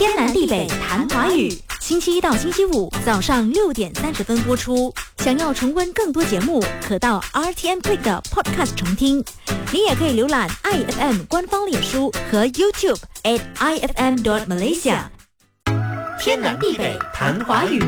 天南地北谈华语，星期一到星期五早上6点30分播出。想要重温更多节目，可到 RTM Play 的 Podcast 重听。你也可以浏览 IFM 官方脸书和 YouTube @ifm.malaysia。天南地北谈华语。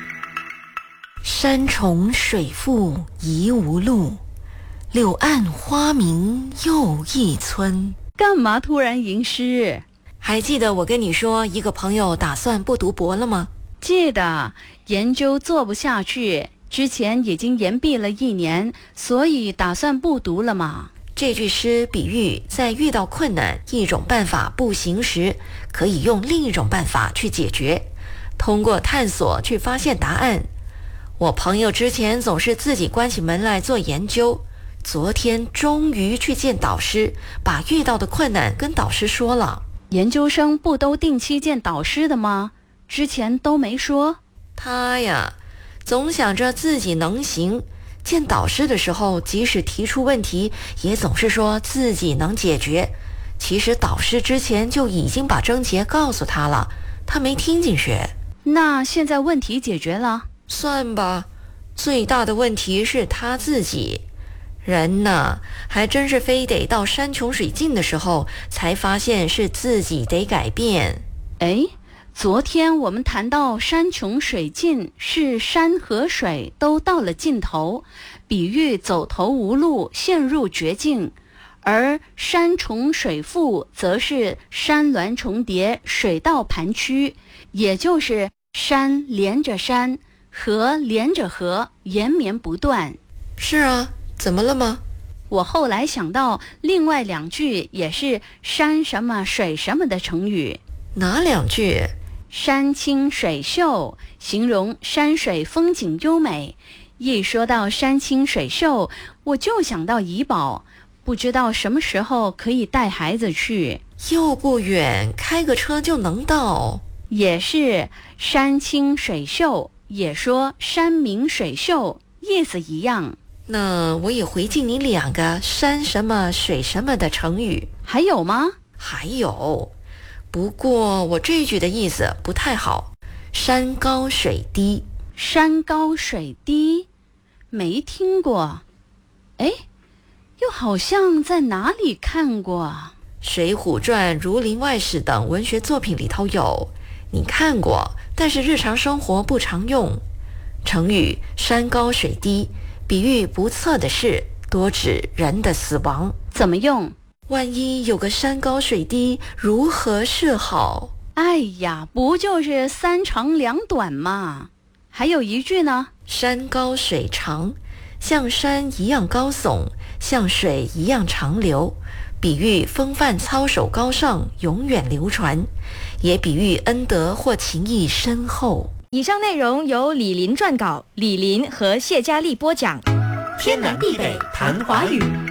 山重水复疑无路，柳暗花明又一村。 干嘛突然吟诗？ 还记得我跟你说一个朋友打算不读博了吗？ 记得，研究做不下去，之前已经延毕了1年，所以打算不读了嘛。 这句诗比喻在遇到困难，一种办法不行时，可以用另一种办法去解决，通过探索去发现答案。我朋友之前总是自己关起门来做研究，昨天终于去见导师，把遇到的困难跟导师说了。 研究生不都定期见导师的吗？之前都没说。 他呀，总想着自己能行，见导师的时候，即使提出问题，也总是说自己能解决。其实导师之前就已经把症结告诉他了，他没听进去。 那现在问题解决了？ 算吧，最大的问题是他自己。人呢，还真是非得到山穷水尽的时候，才发现是自己得改变。 哎，昨天我们谈到山穷水尽，是山和水都到了尽头，比喻走投无路，陷入绝境；而山重水复，则是山峦重叠，水到盘曲，也就是山连着山，河连着河，延绵不断。 是啊，怎么了吗？ 我后来想到另外2句也是山什么水什么的成语。 哪2句？ 山清水秀，形容山水风景优美。一说到山清水秀，我就想到怡保，不知道什么时候可以带孩子去。 又不远，开个车就能到。 也是山清水秀，也说山明水秀，意思一样。 那我也回敬你2个山什么水什么的成语。 还有吗？ 还有，不过我这句的意思不太好。山高水低。 山高水低，没听过。哎，又好像在哪里看过。 水浒传、儒林外史等文学作品里头有，你看过，但是日常生活不常用。成语山高水低比喻不测的事，多指人的死亡。 怎么用？ 万一有个山高水低，如何是好？ 哎呀，不就是3长2短吗？还有一句呢， 山高水长，像山一样高耸，像水一样长流，比喻风范操守高尚，永远流传，也比喻恩德或情谊深厚。 以上内容由李林撰稿，李林和谢佳丽播讲。 天南地北谈华语。